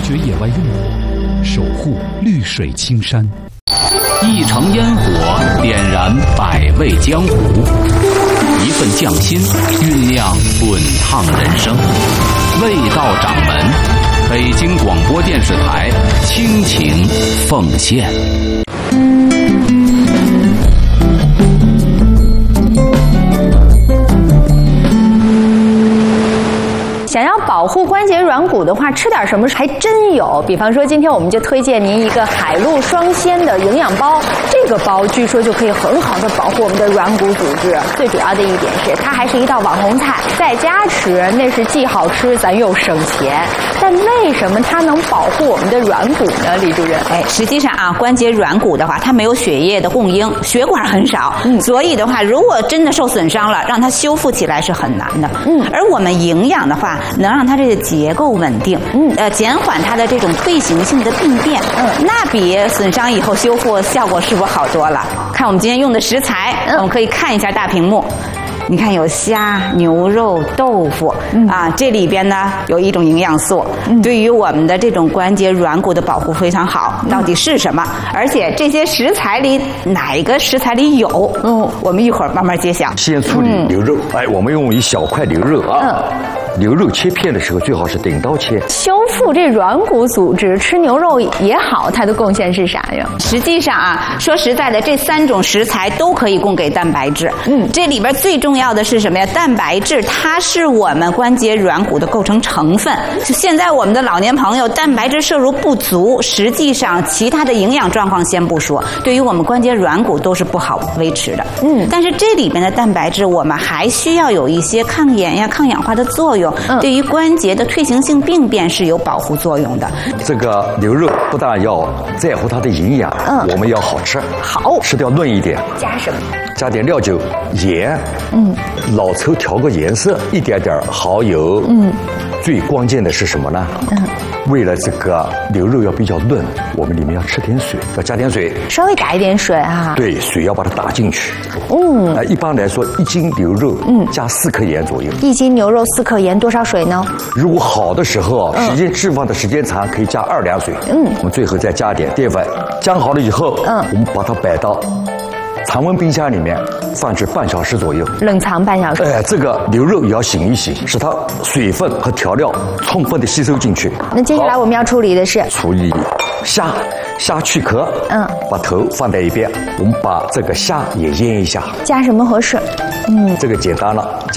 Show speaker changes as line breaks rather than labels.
决野外用火，守护绿水青山。
一城烟火点燃百味江湖，一份匠心酝酿滚烫人生。味道掌门，北京广播电视台倾情奉献。
想要保护关节软骨的话，吃点什么还真有。比方说，今天我们就推荐您一个海陆双鲜的营养包。这个包据说就可以很好的保护我们的软骨组织。最主要的一点是，它还是一道网红菜，在家吃那是既好吃咱又省钱。但为什么它能保护我们的软骨呢？李主任，
实际上啊，关节软骨的话，它没有血液的供应，血管很少，所以的话，如果真的受损伤了，让它修复起来是很难的。而我们营养的话，能让它这个结构稳定，减缓它的这种退行性的病变，那比损伤以后修复效果是不是好多了？看我们今天用的食材，我们可以看一下大屏幕。你看有虾、牛肉、豆腐啊，这里边呢有一种营养素，对于我们的这种关节软骨的保护非常好。到底是什么？而且这些食材里哪一个食材里有？我们一会儿慢慢揭晓。
先处理牛肉，我们用一小块牛肉啊。牛肉切片的时候最好是顶刀切。
修复这软骨组织，吃牛肉也好，它的贡献是啥呀？
实际上啊，说实在的，这3种食材都可以供给蛋白质。这里边最重要的是什么呀？蛋白质它是我们关节软骨的构成成分。现在我们的老年朋友蛋白质摄入不足，实际上其他的营养状况先不说，对于我们关节软骨都是不好维持的。但是这里边的蛋白质，我们还需要有一些抗炎呀、抗氧化的作用。对于关节的退行性病变是有保护作用的。
这个牛肉不但要在乎它的营养，我们要好吃，吃掉嫩一点。
加什么？
加点料酒、盐，老抽调个颜色，一点点蚝油。最关键的是什么呢？为了这个牛肉要比较嫩，我们里面要吃点水，要加点水，
稍微打一点水啊。
对，水要把它打进去。一般来说，1斤牛肉加4克盐左右。
1斤牛肉4克盐，多少水呢？
如果好的时候，时间置放的时间长，可以加2两水。我们最后再加点淀粉，姜好了以后，我们把它摆到常温冰箱里面放置半小时左右，
冷藏半小时。
这个牛肉也要醒一醒，使它水分和调料充分的吸收进去。
那接下来我们要处理的是
处理虾去壳，把头放在一边，我们把这个虾也腌一下。
加什么合适？
这个简单了，